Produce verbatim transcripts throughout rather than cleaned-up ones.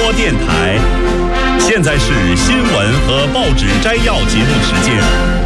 播电台。现在是新闻和报纸摘要节目时间。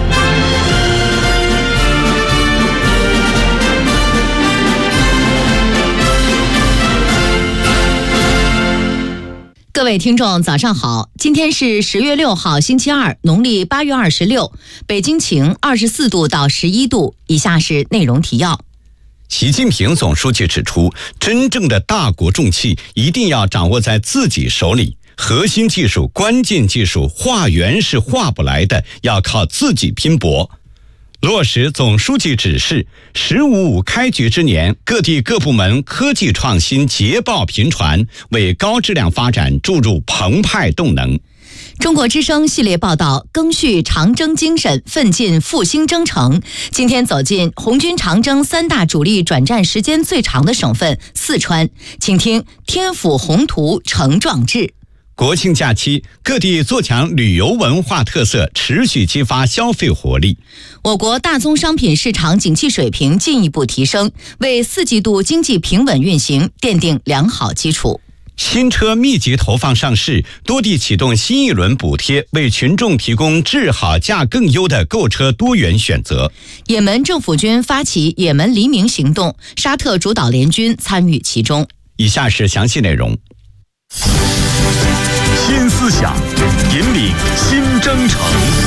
各位听众早上好，今天是十月六号星期二，农历八月二十六，北京晴，二十四度到十一度。以下是内容提要。 习近平总书记指出，真正的大国重器一定要掌握在自己手里，核心技术、关键技术化缘是化不来的，要靠自己拼搏。落实总书记指示，十五五开局之年，各地各部门科技创新捷报频传，为高质量发展注入澎湃动能。 中国之声系列报道，赓续长征精神，奋进复兴征程。今天走进红军长征三大主力转战时间最长的省份四川，请听天府宏图成壮志。 国庆假期，各地做强旅游文化特色，持续激发消费活力。 我国大宗商品市场景气水平进一步提升，为四季度经济平稳运行奠定良好基础。 新车密集投放上市，多地启动新一轮补贴，为群众提供质好价更优的购车多元选择。 也门政府军发起也门黎明行动，沙特主导联军参与其中。 以下是详细内容。 新思想，引领新征程。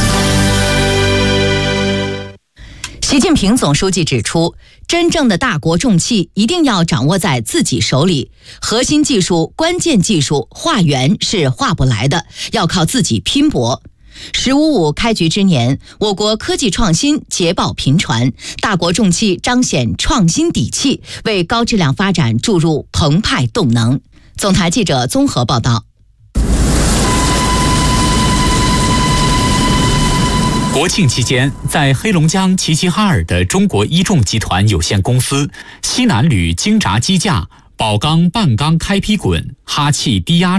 习近平总书记指出，真正的大国重器一定要掌握在自己手里，核心技术、关键技术化缘是化不来的，要靠自己拼搏。十五五开局之年，我国科技创新捷报频传，大国重器彰显创新底气，为高质量发展注入澎湃动能。总台记者综合报道。 国庆期间，在黑龙江齐齐哈尔的中国一众集团有限公司、西南铝精轧机架、宝钢半钢开劈滚、哈气低压